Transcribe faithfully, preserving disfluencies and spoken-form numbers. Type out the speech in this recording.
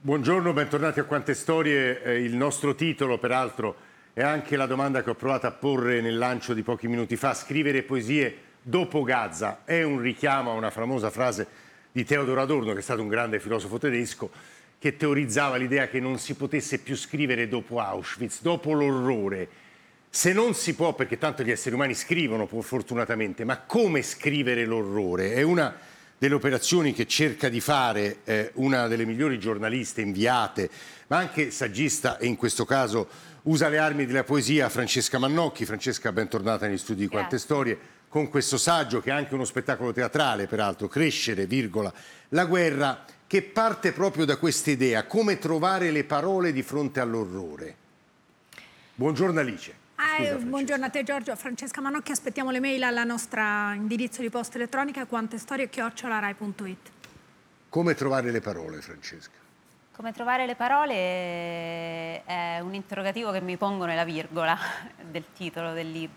Buongiorno, bentornati a Quante Storie. Eh, il nostro titolo, peraltro, è anche la domanda che ho provato a porre nel lancio di pochi minuti fa. Scrivere poesie dopo Gaza è un richiamo a una famosa frase di Theodor Adorno, che è stato un grande filosofo tedesco, che teorizzava l'idea che non si potesse più scrivere dopo Auschwitz, dopo l'orrore. Se non si può, perché tanto gli esseri umani scrivono, fortunatamente, ma come scrivere l'orrore? È una delle operazioni che cerca di fare eh, una delle migliori giornaliste inviate, ma anche saggista, e in questo caso usa le armi della poesia, Francesca Mannocchi. Francesca, bentornata negli studi di Quante Storie, con questo saggio, che è anche uno spettacolo teatrale, peraltro, Crescere, virgola, la guerra, che parte proprio da questa idea, come trovare le parole di fronte all'orrore. Buongiorno Alice. Ah, buongiorno a te Giorgio. Francesca Mannocchi, aspettiamo le mail alla nostra indirizzo di posta elettronica quantestorie chiocciola rai punto it. Come trovare le parole, Francesca? Come trovare le parole è un interrogativo che mi pongo nella virgola del titolo del libro.